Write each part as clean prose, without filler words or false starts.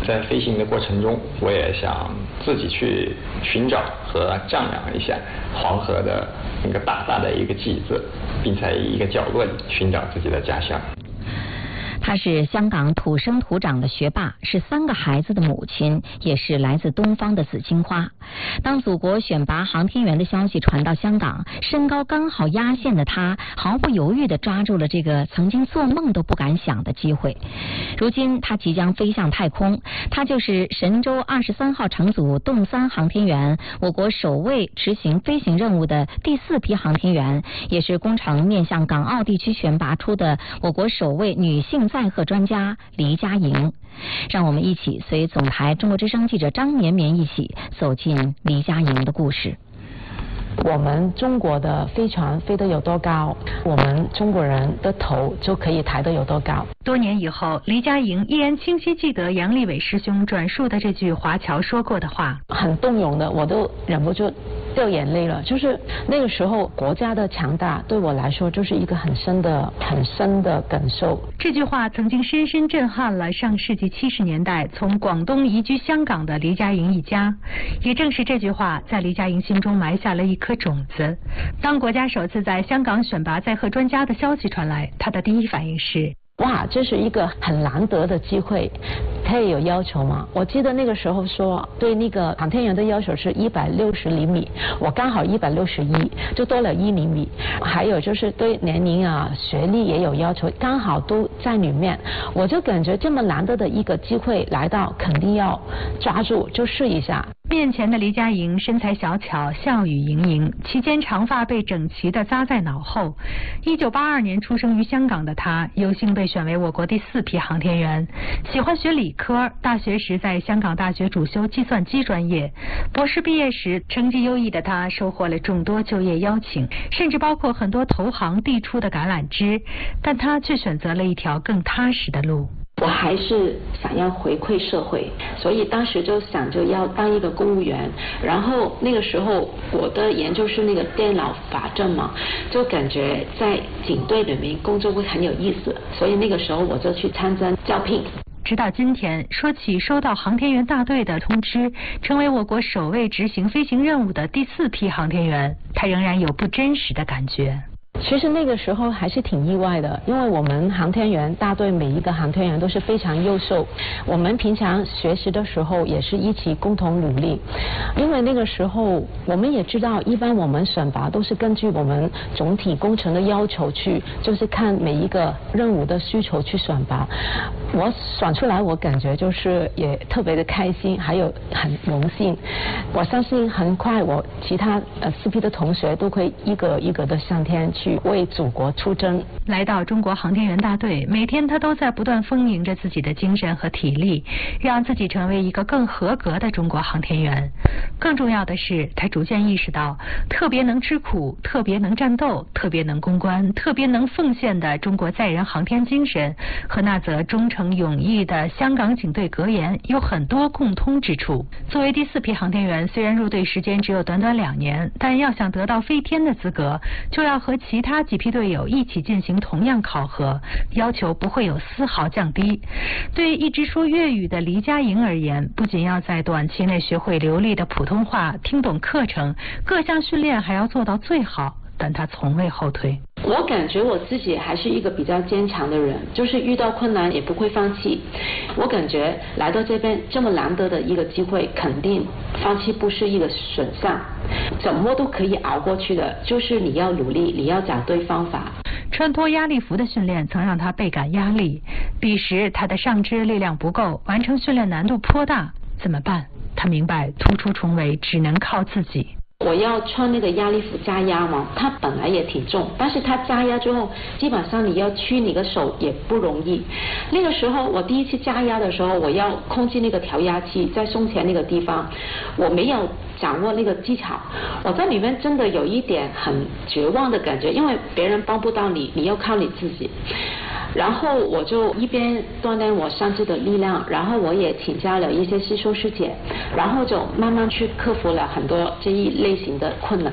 在飞行的过程中，我也想自己去寻找和丈量一下黄河的那个大大的一个记字，并在一个角落里寻找自己的家乡。 她是香港土生土长的学霸，是3个孩子的母亲，也是来自东方的紫荆花。当祖国选拔航天员的消息传到香港，身高刚好压线的她毫不犹豫地抓住了这个曾经做梦都不敢想的机会。如今她即将飞向太空，她就是神舟23号乘组动3航天员，我国首位执行飞行任务的第4批航天员，也是工程面向港澳地区选拔出的我国首位女性载荷专家黎佳莹。让我们一起随总台中国之声记者张绵绵一起走进黎佳莹的故事。 我们中国的飞船飞得有多高，我们中国人的头就可以抬得有多高。 多年以后，黎佳莹依然清晰记得杨利伟师兄转述的这句华侨说过的话， 很动容的，我都忍不住掉眼泪了。就是那个时候国家的强大对我来说就是一个很深的感受。 这句话曾经深深震撼了上世纪70年代从广东移居香港的黎佳莹一家。也正是这句话在黎佳莹心中埋下了一颗种子。当国家首次在香港选拔载荷专家的消息传来，她的第一反应是： 哇，这是一个很难得的机会，可以有要求吗？我记得那个时候说对那个航天员的要求是160厘米，我刚好161，就多了1厘米。还有就是对年龄啊、学历也有要求，刚好都在里面。我就感觉这么难得的一个机会来到，肯定要抓住，就试一下。 面前的黎佳莹身材小巧，笑语盈盈，齐肩长发被整齐地扎在脑后。1982年出生于香港的她，有幸被选为我国第4批航天员。喜欢学理科，大学时在香港大学主修计算机专业。博士毕业时，成绩优异的她收获了众多就业邀请，甚至包括很多投行递出的橄榄枝，但她却选择了一条更踏实的路。 我还是想要回馈社会，所以当时就想着要当一个公务员。然后那个时候我的研究是那个电脑法政嘛，就感觉在警队里面工作会很有意思，所以那个时候我就去参加招聘。 直到今天，说起收到航天员大队的通知，成为我国首位执行飞行任务的第4批航天员，他仍然有不真实的感觉。 其实那个时候还是挺意外的，因为我们航天员大队每一个航天员都是非常优秀，我们平常学习的时候也是一起共同努力。因为那个时候我们也知道，一般我们选拔都是根据我们总体工程的要求去，就是看每一个任务的需求去选拔。我选出来，我感觉就是也特别的开心，还有很荣幸。我相信很快我其他4批的同学都会一个一个的上天去为祖国出征。 来到中国航天员大队，每天他都在不断丰盈着自己的精神和体力，让自己成为一个更合格的中国航天员。更重要的是，他逐渐意识到，特别能吃苦、特别能战斗、特别能攻关、特别能奉献的中国载人航天精神和那则忠诚勇毅的香港警队格言有很多共通之处。作为第4批航天员，虽然入队时间只有短短2年，但要想得到飞天的资格，就要和其他几批队友一起进行同样考核，要求不会有丝毫降低。对一直说粤语的黎佳莹而言，不仅要在短期内学会流利的普通话，听懂课程，各项训练还要做到最好，但她从未后退。 我感觉我自己还是一个比较坚强的人，就是遇到困难也不会放弃。我感觉来到这边这么难得的一个机会，肯定放弃不是一个选项，怎么都可以熬过去的，就是你要努力，你要找对方法。 穿脱压力服的训练曾让他倍感压力，彼时他的上肢力量不够，完成训练难度颇大，怎么办？他明白突出重围只能靠自己。 我要穿那个压力服加压嘛，它本来也挺重，但是它加压之后，基本上你要屈你的手也不容易。那个时候我第一次加压的时候，我要控制那个调压器在胸前那个地方，我没有掌握那个技巧，我在里面真的有一点很绝望的感觉，因为别人帮不到你，你要靠你自己。然后我就一边锻炼我上肢的力量，然后我也请教了一些师兄师姐，然后就慢慢去克服了很多这一类型的困难。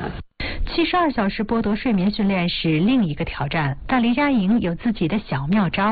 72小时剥夺睡眠训练是另一个挑战，但黎佳莹有自己的小妙招。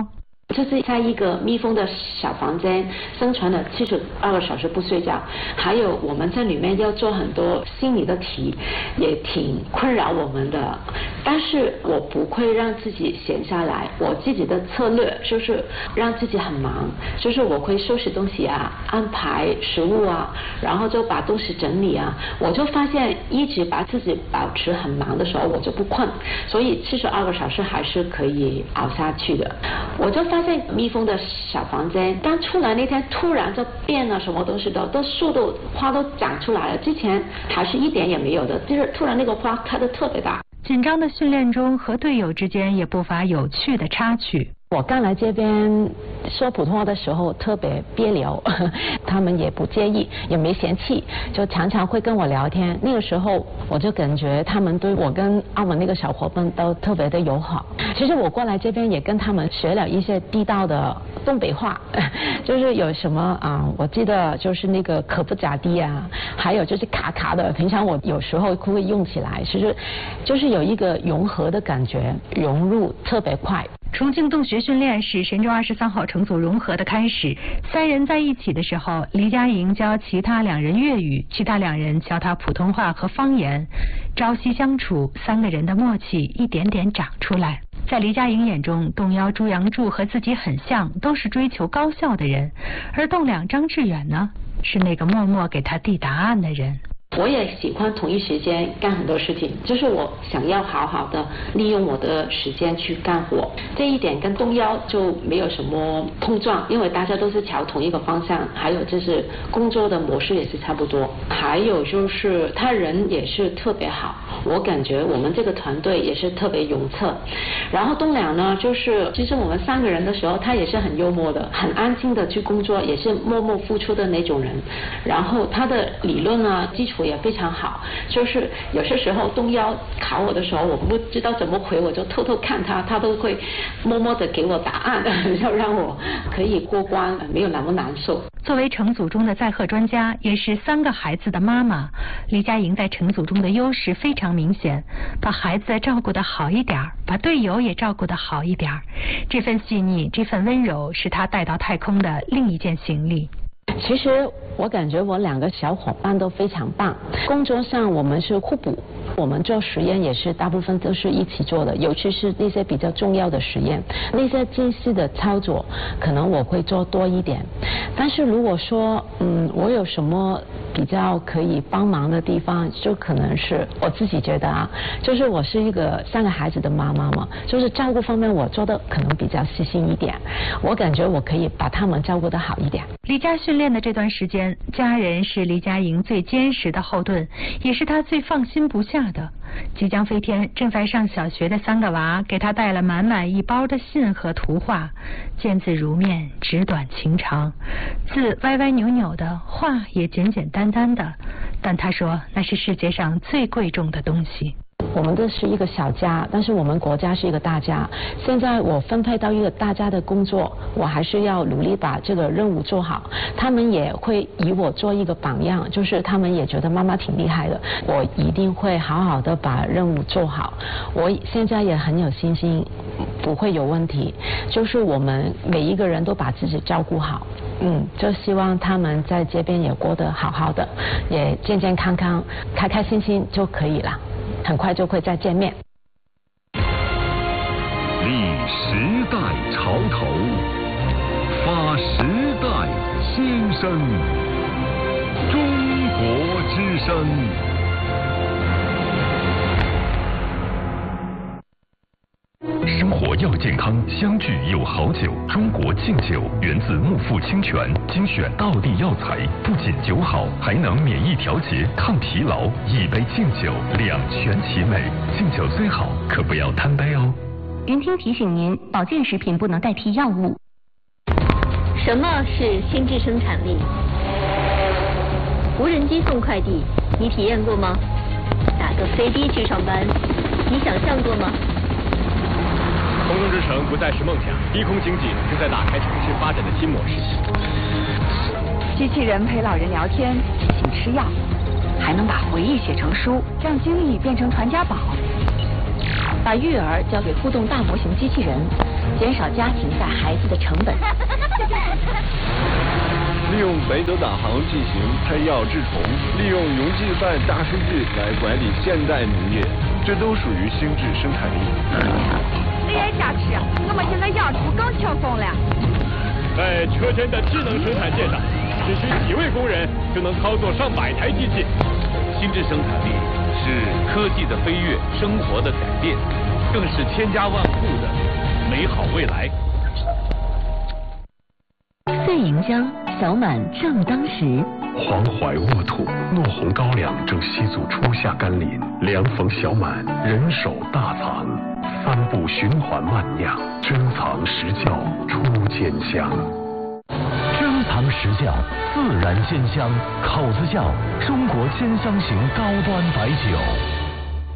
就是在一个密封的小房间生存了72个小时不睡觉，还有我们在里面要做很多心理的题，也挺困扰我们的。但是我不会让自己闲下来，我自己的策略就是让自己很忙，就是我会收拾东西啊，安排食物啊，然后就把东西整理啊。我就发现一直把自己保持很忙的时候，我就不困，所以72个小时还是可以熬下去的。我就发现密封的小房间刚出来那天突然就变了，什么东西都树都花都长出来了，之前还是一点也没有的，就是突然那个花开得特别大。 紧张的训练中，和队友之间也不乏有趣的插曲。 我刚来这边说普通话的时候特别别扭，他们也不介意，也没嫌弃，就常常会跟我聊天。那个时候我就感觉他们对我跟澳门那个小伙伴都特别的友好。其实我过来这边也跟他们学了一些地道的东北话，就是有什么我记得就是那个可不咋地啊，还有就是卡卡的，平常我有时候会用起来，其实就是有一个融合的感觉，融入特别快。 重庆洞穴训练是神舟23号乘组融合的开始。3人在一起的时候，黎佳莹教其他2人粤语，其他2人教他普通话和方言。朝夕相处，3个人的默契一点点长出来。在黎佳莹眼中，洞幺朱阳柱和自己很像，都是追求高效的人，而洞两张志远呢，是那个默默给他递答案的人。 我也喜欢同一时间干很多事情，就是我想要好好的利用我的时间去干活，这一点跟洞幺就没有什么碰撞，因为大家都是朝同一个方向，还有就是工作的模式也是差不多，还有就是他人也是特别好，我感觉我们这个团队也是特别融洽。然后洞两呢，就是其实我们3个人的时候，他也是很幽默的，很安静的去工作，也是默默付出的那种人。然后他的理论啊基础也非常好，就是有些时候洞幺考我的时候，我不知道怎么回，我就偷偷看他，他都会默默的给我答案，要让我可以过关，没有那么难受。 作为乘组中的载荷专家，也是3个孩子的妈妈，黎佳莹在乘组中的优势非常明显，把孩子照顾得好一点，把队友也照顾得好一点，这份细腻，这份温柔，是她带到太空的另一件行李。 其实我感觉我2个小伙伴都非常棒，工作上我们是互补，我们做实验也是大部分都是一起做的，尤其是那些比较重要的实验，那些精细的操作可能我会做多一点。但是如果说我有什么比较可以帮忙的地方，就可能是我自己觉得就是我是一个3个孩子的妈妈嘛，就是照顾方面我做的可能比较细心一点，我感觉我可以把他们照顾得好一点。 离家训练的这段时间，家人是黎佳莹最坚实的后盾，也是她最放心不下的。即将飞天，正在上小学的3个娃给她带了满满一包的信和图画，见字如面，纸短情长，字歪歪扭扭的，话也简简单单的，但她说那是世界上最贵重的东西。 我们这是一个小家，但是我们国家是一个大家。现在我分配到一个大家的工作，我还是要努力把这个任务做好。他们也会以我做一个榜样，就是他们也觉得妈妈挺厉害的，我一定会好好的把任务做好。我现在也很有信心，不会有问题。就是我们每一个人都把自己照顾好，就希望他们在这边也过得好好的，也健健康康、开开心心就可以了。很快就会再见面。 立时代潮头，发时代新声。中国之声。生活要健康，相聚有好酒。中国劲酒源自木富清泉，精选道地药材，不仅酒好，还能免疫调节、抗疲劳。一杯劲酒，两全其美。劲酒虽好，可不要贪杯哦。 云听提醒您，保健食品不能代替药物。 什么是心智生产力？无人机送快递，你体验过吗？打个飞的去上班，你想象过吗？ 空中之城不再是梦想，低空经济正在打开城市发展的新模式。 机器人陪老人聊天，提醒吃药，还能把回忆写成书，让经历变成传家宝。 把育儿交给互动大模型机器人， 减少家庭带孩子的成本。 利用北斗导航进行喷药治虫，利用云计算大数据来管理现代农业，这都属于心智生产力。 AI加持，我们现在养猪更轻松了。 在车间的智能生产线上，只需几位工人就能操作上百台机器。 心智生产力是科技的飞跃，生活的改变，更是千家万户的美好未来。 岁营江，小满正当时。 黄淮沃土，糯红高粱正吸足初夏甘霖，凉逢小满，人手大藏，3步循环慢酿，珍藏实窖出坚香。 珍藏实窖，自然鲜香，口子窖，中国坚香型高端白酒。